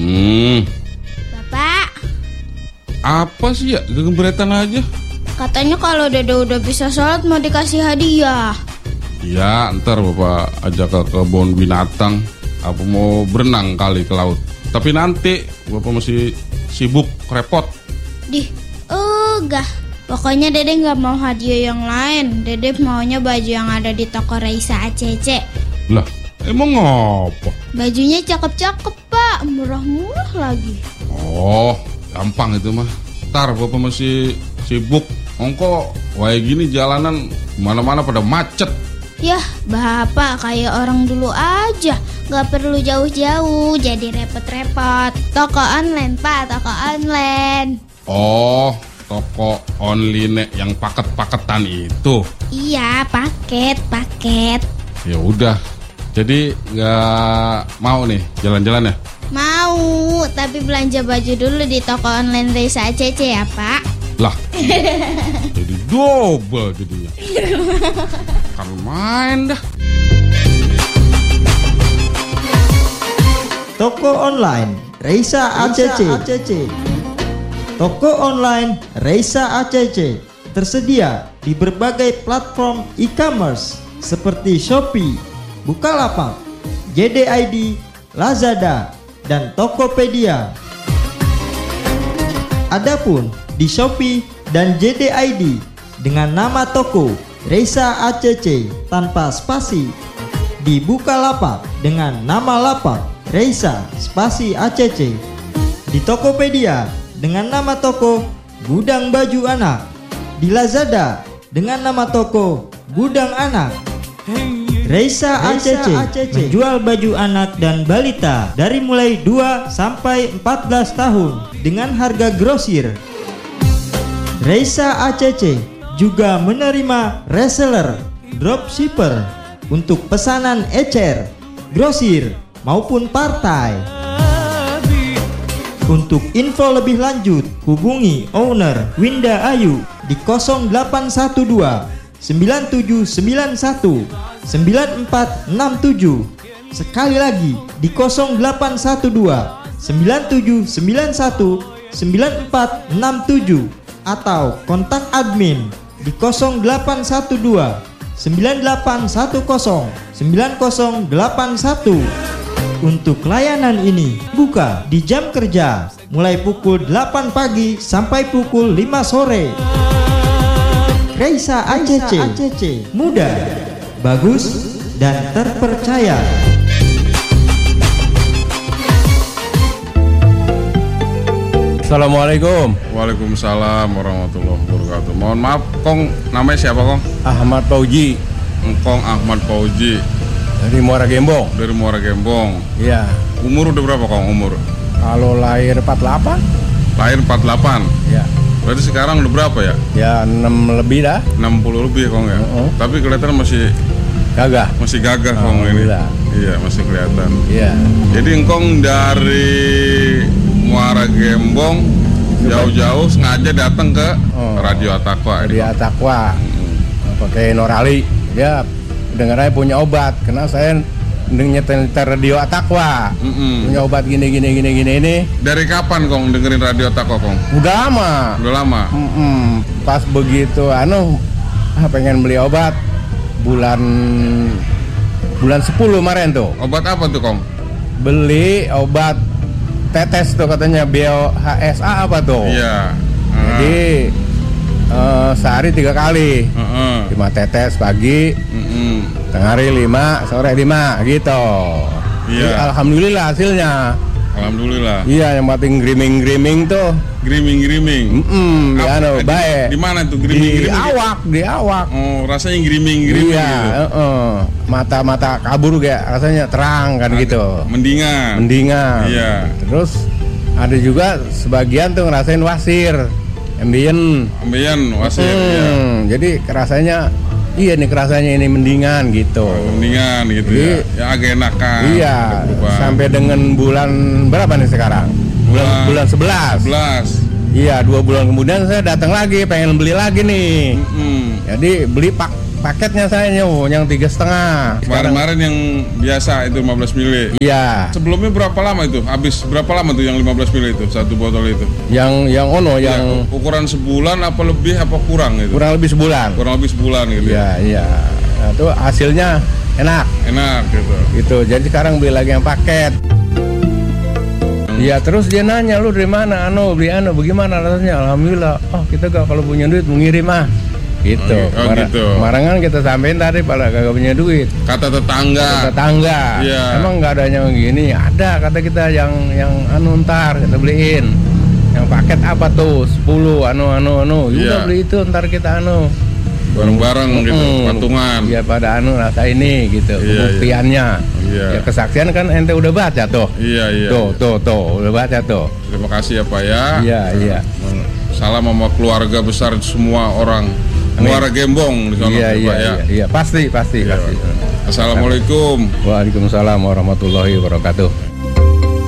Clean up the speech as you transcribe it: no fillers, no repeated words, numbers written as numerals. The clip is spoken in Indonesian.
Bapak, Apa sih ya? Gegebretan aja. katanya kalau Dede udah bisa sholat mau dikasih hadiah. Ya, ntar Bapak ajak ke kebun binatang. Apa mau berenang kali ke laut. Tapi nanti Bapak masih sibuk, repot. Enggak. Pokoknya Dede nggak mau hadiah yang lain. Dede maunya baju yang ada di toko Raisa ACC. Lah, emang ngapa? Bajunya cakep-cakep, Pak. Murah-murah lagi. Oh, gampang itu mah. Ntar Bapak masih sibuk. Ongko, kayak gini jalanan mana-mana pada macet. Yah, Bapak kayak orang dulu aja. Gak perlu jauh-jauh, jadi repot-repot. Toko online, Pak, toko online. Oh, toko online yang paket-paketan itu. Iya, paket. Ya udah. Jadi nggak mau nih jalan-jalan ya? Mau, tapi belanja baju dulu di toko online Raisa ACC ya, Pak. Lah, jadi double jadinya. Kan main dah. Toko online Raisa ACC. Toko online Raisa ACC tersedia di berbagai platform e-commerce seperti Shopee, Bukalapak, JD.ID, Lazada, dan Tokopedia. Adapun di Shopee dan JD.ID dengan nama toko Raisa ACC tanpa spasi, di Bukalapak dengan nama lapak Raisa spasi ACC, di Tokopedia dengan nama toko Gudang Baju Anak, di Lazada dengan nama toko Gudang Anak. Raisa ACC menjual baju anak dan balita dari mulai 2 sampai 14 tahun dengan harga grosir. Raisa ACC juga menerima reseller, dropshipper untuk pesanan ecer, grosir maupun partai. Untuk info lebih lanjut, hubungi owner Winda Ayu di 0812 9791 9467. Sekali lagi di 0812 9791 9467 atau kontak admin di 0812 9810 9081. Untuk layanan ini buka di jam kerja mulai pukul 8 pagi sampai pukul 5 sore. Raisa ACC, mudah, bagus, dan terpercaya. Assalamualaikum. Waalaikumsalam warahmatullahi wabarakatuh. Mohon maaf, Kong, namanya siapa, Kong? Ahmad Fauji. Engkong Ahmad Fauji Dari Muara Gembong. dari Muara Gembong. Iya. Umur udah berapa, Kong? Umur? Kalau lahir 48? Lahir 48. Ya. Berarti sekarang udah berapa ya? Ya 6 lebih dah. 60 lebih, Kong ya. Tapi kelihatan masih Gagah. gagah, Kong ini. Alhamdulillah. Iya, masih kelihatan. Iya. Jadi Engkong dari Muara Gembong jauh-jauh sengaja datang ke Radio Atakwa. Dari Atakwa. Pakai Norali. Ya, dengarnya punya obat. Karena saya nyetel Radio Atakwa. Punya obat gini ini. Dari kapan, Kong, dengerin Radio Atakwa, Kong? Udah lama. Udah lama. Pas begitu pengen beli obat bulan 10 kemarin tuh. Obat apa tuh, Kong? Beli obat tetes tuh katanya BOHSA apa tuh. Iya. Jadi sehari 3 kali. 5 tetes pagi, tengah hari 5, sore 5 gitu. Iya. Jadi, alhamdulillah hasilnya. Alhamdulillah. Iya, yang penting griming tuh. Griming. Baik. Di mana tuh griming? Di awak. Oh, rasanya griming Iya, gitu. mata kabur kayak rasanya terang kan gitu. Mendingan. Iya. Terus ada juga sebagian tuh ngerasain wasir, ambien, wasir. Iya. Jadi kerasanya ini mendingan gitu. Mendingan gitu. Jadi, ya agak enakan. Iya, sampai dengan bulan berapa nih sekarang? Bulan 11. Iya, 2 bulan kemudian saya datang lagi pengen beli lagi nih. Jadi beli paketnya saya nyew, yang 3,5. Kemarin yang biasa itu 15 mili. Iya. Sebelumnya berapa lama itu? Habis berapa lama tuh yang 15 mili itu satu botol itu? Yang ukuran sebulan apa lebih apa kurang itu? kurang lebih sebulan. Kurang lebih sebulan gitu. Iya. Nah, itu hasilnya enak gitu. Gitu. Jadi sekarang beli lagi yang paket. Iya, terus dia nanya, lu dari mana? Beli bagaimana rasanya? Alhamdulillah. Oh, kita kalau punya duit mengirim gitu. Gitu. Kemarin kan kita sampein tadi pada kagak punya duit. Kata tetangga. Iya. Emang nggak ada yang gini? Ada, kata kita yang ntar kita beliin. Yang paket apa tuh? 10 Udah beli itu ntar kita bareng-bareng gitu, patungan. Iya, pada rasa ini gitu. Pembuktiannya. Iya. Ya kesaksian kan ente udah baca tuh. Iya. Tuh, udah baca tuh. Terima kasih ya Pak ya. Iya. Salam sama keluarga besar semua orang. Muara Gembong di sana Pak ya. Iya, pasti. Assalamualaikum. Waalaikumsalam warahmatullahi wabarakatuh.